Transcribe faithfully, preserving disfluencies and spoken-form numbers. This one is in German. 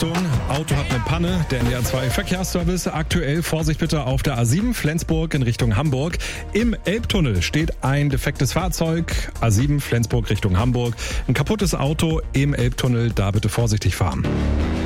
Achtung, Auto hat eine Panne, der N D R zwei Verkehrsservice. Aktuell Vorsicht bitte auf der A sieben Flensburg in Richtung Hamburg. Im Elbtunnel steht ein defektes Fahrzeug, A sieben Flensburg Richtung Hamburg. Ein kaputtes Auto im Elbtunnel, da bitte vorsichtig fahren.